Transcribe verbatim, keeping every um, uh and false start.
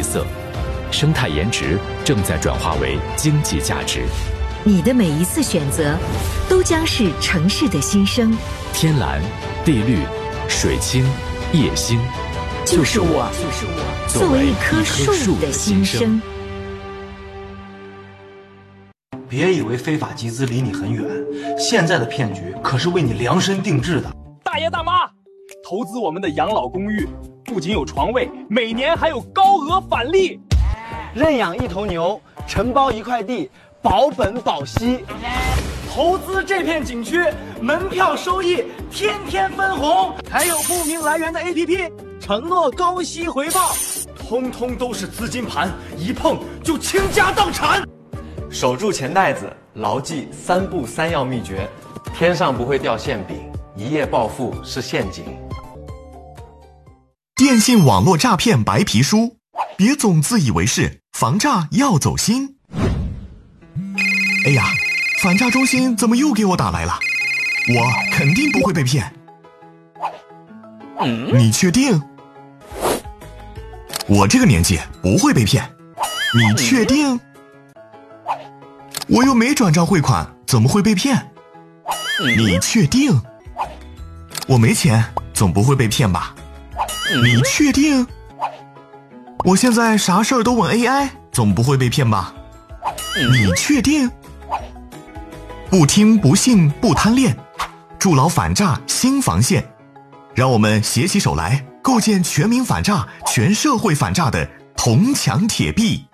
色，生态颜值正在转化为经济价值。 你的每一次选择，都将是城市的新生。 天蓝、地绿、水清、夜星， 就是我，就是我，作为一棵树的心声。 别以为非法集资离你很远，现在的骗局可是为你量身定制的。 大爷大妈，投资我们的养老公寓，不仅有床位，每年还有高额返利。 认养一头牛，承包一块地，保本保息。 投资这片景区，门票收益天天分红，还有不明来源的 A P P， 承诺高息回报，通通都是资金盘，一碰就倾家荡产。 守住钱袋子，牢记三不三要秘诀：天上不会掉馅饼，一夜暴富是陷阱。 电信网络诈骗白皮书，别总自以为是，防诈要走心。哎呀，反诈中心怎么又给我打来了？我肯定不会被骗。嗯、你确定？我这个年纪不会被骗。你确定？我又没转账汇款，怎么会被骗？你确定？我没钱，总不会被骗吧？你确定？我现在啥事儿都问 A I， 总不会被骗吧？你确定？不听不信不贪恋，筑牢反诈新防线。让我们携起手来，构建全民反诈、全社会反诈的铜墙铁壁。